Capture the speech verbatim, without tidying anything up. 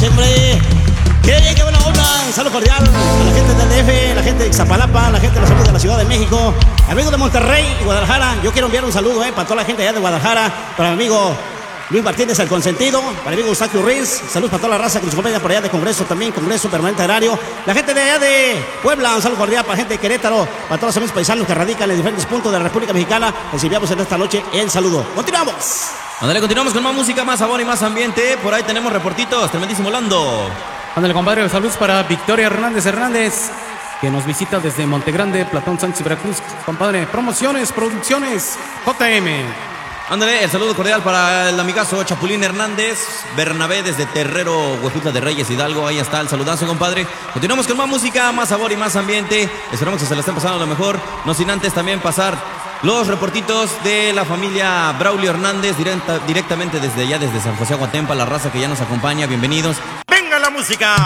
hombre. Qué bien, qué buena onda. Un saludo cordial a la gente del D F, la gente de Ixtapalapa, la gente de los amigos de la Ciudad de México, amigos de Monterrey y Guadalajara. Yo quiero enviar un saludo eh, para toda la gente allá de Guadalajara, para mi amigo Luis Martínez, el consentido, para mi amigo Eustaquio Ruiz. Saludos para toda la raza que nos acompaña por allá de Congreso también, Congreso Permanente Agrario. La gente de allá de Puebla, un saludo cordial para la gente de Querétaro, para todos los amigos paisanos que radican en diferentes puntos de la República Mexicana. Les enviamos en esta noche el saludo. Continuamos. Ándale, continuamos con más música, más sabor y más ambiente. Por ahí tenemos reportitos, tremendísimo Lando. Ándale, compadre, saludos para Victoria Hernández Hernández, que nos visita desde Montegrande, Platón Sánchez, Veracruz. Compadre, promociones, producciones, J M. Ándale, el saludo cordial para el amigazo Chapulín Hernández, Bernabé desde Terrero, Huejutla de Reyes, Hidalgo. Ahí está el saludazo, compadre. Continuamos con más música, más sabor y más ambiente. Esperamos que se la estén pasando lo mejor. No sin antes también pasar los reportitos de la familia Braulio Hernández, directa, directamente desde allá, desde San José Aguatempa, la raza que ya nos acompaña. Bienvenidos. ¡Venga la música!